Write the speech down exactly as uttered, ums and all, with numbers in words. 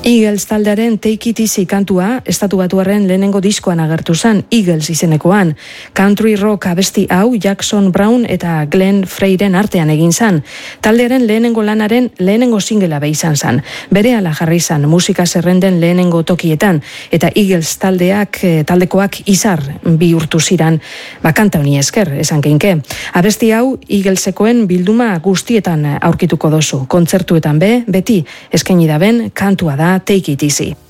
Eagles taldearen Take It Easy kantua estatu batuarren lehenengo diskoan agertu zen, Eagles izenekoan. Country rock abesti hau Jackson Brown eta Glenn Freyren artean egin zen. Taldearen lehenengo lanaren lehenengo singela be izan zen. Berehala jarri zen musika zerrenden lehenengo tokietan eta Eagles taldeak taldekoak izar bihurtu ziran. Bakanta honi esker, esan keinke. Abesti hau Eaglesekoen bilduma guztietan aurkituko dozu. Kontzertuetan be, beti eskaini daben kantua da Take It Easy.